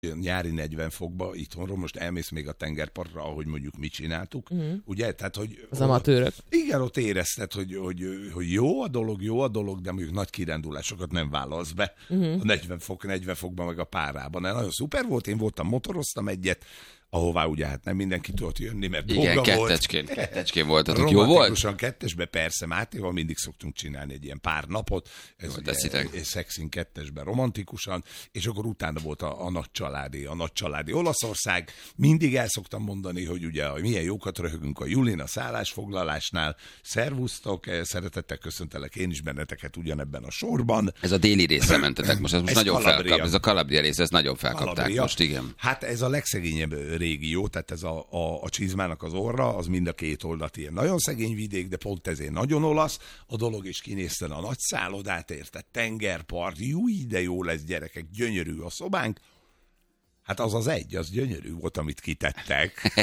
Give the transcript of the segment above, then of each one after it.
nyári 40 fokba itthonról, most elmész még a tengerpartra, ahogy mondjuk mi csináltuk, ugye? Tehát, hogy az amatőrök. Igen, ott érezted, hogy jó a dolog, de mondjuk nagy kirándulásokat nem vállalsz be a 40 fokban meg a párában. De nagyon szuper volt, én motoroztam egyet, ahová ugye hát nem mindenki tudott jönni, mert dolga volt. Kettecskén voltatok. Jó volt? Romantikusan kettesbe, persze, Mátéval mindig szoktunk csinálni egy ilyen pár napot. Ez Szexin kettesben romantikusan, és akkor utána volt a nagy családi Olaszország. Mindig el szoktam mondani, hogy ugye milyen jókat röhögünk a Julin a szállásfoglalásnál. Szervusztok, szeretettel köszöntelek én is benneteket ugyanebben a sorban. Ez a déli részre mentetek most, ez nagyon felkap. Ez a Calabria rész, ez nagyon felkapták Calabria. Most, igen. Hát ez a legszegényebb régió, tehát ez a csizmának az orra, az mind a két oldalt ilyen nagyon szegény vidék, de pont ezért nagyon olasz a dolog, és kinézted a nagy szállodát, érted, tengerpart, de jó lesz gyerekek, gyönyörű a szobánk. Hát az gyönyörű volt, amit kitettek.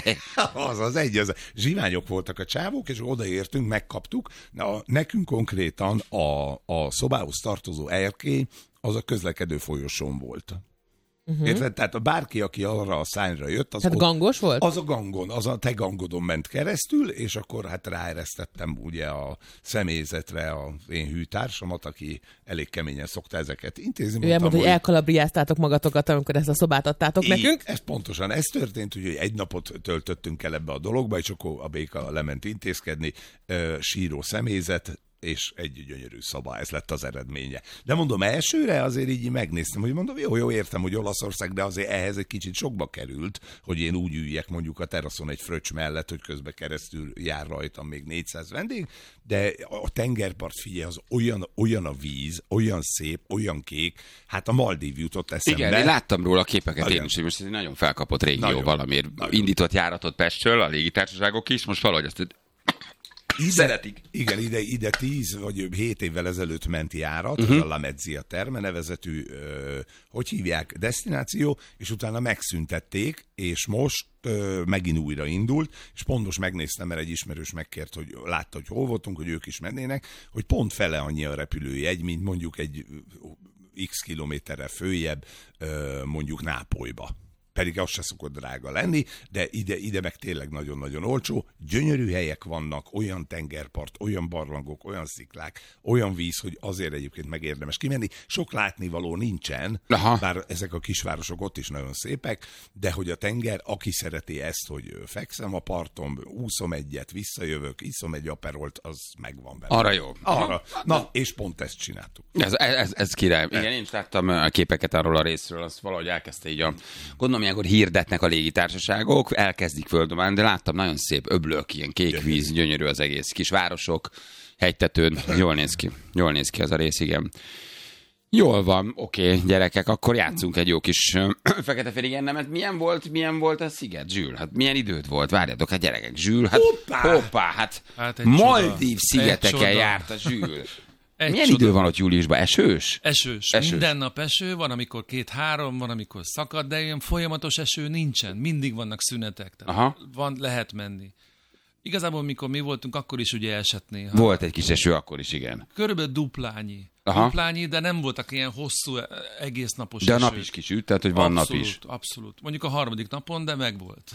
az zsiványok voltak a csávók, és odaértünk, megkaptuk. Nekünk konkrétan a szobához tartozó erkély, az a közlekedő folyosón volt. Érted? Tehát bárki, aki arra a szányra jött, az gangos volt? Az a gangon, az a te gangodon ment keresztül, és akkor hát ráeresztettem ugye a személyzetre az én hűtársamat, aki elég keményen szokta ezeket intézni. Ő elmondta, hogy elkalabriáztátok magatokat, amikor ezt a szobát adtátok nekünk. Pontosan ez történt, hogy egy napot töltöttünk el ebbe a dologba, és akkor a béka lement intézkedni, síró személyzet, és egy gyönyörű szoba, ez lett az eredménye. De mondom, elsőre azért így megnéztem, hogy mondom, jó, értem, hogy Olaszország, de azért ehhez egy kicsit sokba került, hogy én úgy üljek mondjuk a teraszon egy fröccs mellett, hogy közben keresztül jár rajtam még 400 vendég, de a tengerpart, figyelj, az olyan a víz, olyan szép, olyan kék, hát a Maldív jutott eszembe. Igen, én láttam róla a képeket nagyon. Én is, hogy most ez egy nagyon felkapott régió valamiért. Indított járatot Pestről, a légitársaságok is, most valahogy azt szeretik. Igen, ide 10 vagy 7 évvel ezelőtt ment járat, ez a La Mezzia Terme nevezetű, hogy hívják, desztináció, és utána megszüntették, és most megint újra indult, és pont most megnéztem, mert egy ismerős megkért, hogy látta, hogy hol voltunk, hogy ők is mennének, hogy pont fele annyi a repülőjegy, mint mondjuk egy x kilométerre följebb, mondjuk Nápolyba. Pedig az se szokott drága lenni, de ide meg tényleg nagyon-nagyon olcsó. Gyönyörű helyek vannak, olyan tengerpart, olyan barlangok, olyan sziklák, olyan víz, hogy azért egyébként megérdemes kimenni. Sok látnivaló nincsen, bár ezek a kisvárosok ott is nagyon szépek, de hogy a tenger, aki szereti ezt, hogy fekszem a parton, úszom egyet, visszajövök, iszom egy aperolt, az megvan benne. Arra jó. Arra. Na, és pont ezt csináltuk. Ez király. Igen, én is láttam a képeket arról a részről, azt valahogy elkezdte így gondolom, ilyenkor hirdetnek a légitársaságok, elkezdik földomálni, de láttam nagyon szép öblök, ilyen kék víz, gyönyörű az egész, kis városok, hegytetőn, jól néz ki az a rész, igen. Jól van, oké, gyerekek, akkor játszunk egy jó kis fekete-fehér ennemet. Milyen volt a sziget, Zsül? Hát milyen időt volt? Várjátok, hát gyerekek, Zsül, hoppá, hát Maldív szigeteken járt a Zsül. Milyen idő van ott júliusban? Esős? Esős. Minden nap eső, van amikor 2-3, van amikor szakad, de ilyen folyamatos eső nincsen. Mindig vannak szünetek. Lehet menni. Igazából, mikor mi voltunk, akkor is ugye esett néha. Volt egy kis eső akkor is, igen. Körülbelül duplányi, de nem voltak ilyen hosszú, egész napos eső. De a eső. nap is kisüt, tehát hogy van nap is. Abszolút. Mondjuk a 3. napon, de megvolt.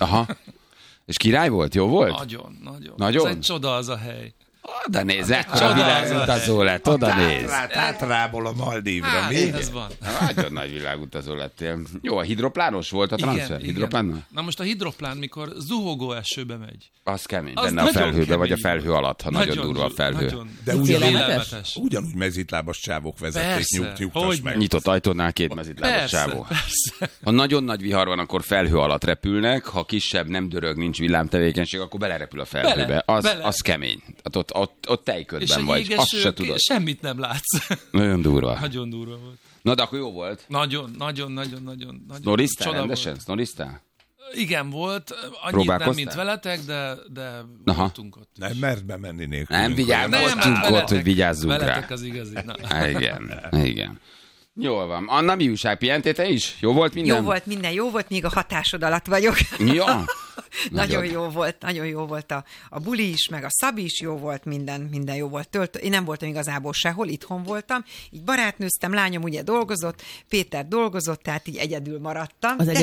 És király volt? Jó volt? Nagyon. Ez egy csoda az a hely. Oda nézz, ekkora világutazó lett, oda nézz. Tátrából a Maldívra, mi? Ez van. Nagyon nagy világutazó lettél. Jó, a hidroplános volt a transfer? Igen. Na most a hidroplán, mikor zuhogó esőbe megy. Az kemény, benne a felhőbe, vagy a felhő alatt, ha nagyon durva a felhő. De ugyanúgy mezitlábas csávok vezették, nyugtass meg. Nyitott ajtónál 2 mezitlábas csávó. Ha nagyon nagy vihar van, akkor felhő alatt repülnek, ha kisebb, nem dörög, nincs villámtevékenység, akkor belerepül a felhőbe. Az kemény. Ott tejködben vagy, azt se tudod. Semmit nem látsz. Nagyon durva. Nagyon durva volt. Na, de akkor jó volt? Nagyon. Snoriztál rendesen? Snoriztál? Igen, volt. Annyit nem, mint veletek, de voltunk ott. Nem mert bemenni nélkül. Nem vigyázzunk ott, hogy vigyázzunk rá. Veletek az igazi. Igen. Jól van. Anna, mi újság? Pihentél te is? Jó volt minden? Jó volt, még a hatásod alatt vagyok. Ja. Nagyon jó volt a buli is, meg a Szabi is jó volt, minden jó volt. Én nem voltam igazából sehol, itthon voltam, így barátnőztem, lányom ugye dolgozott, Péter dolgozott, tehát így egyedül maradtam.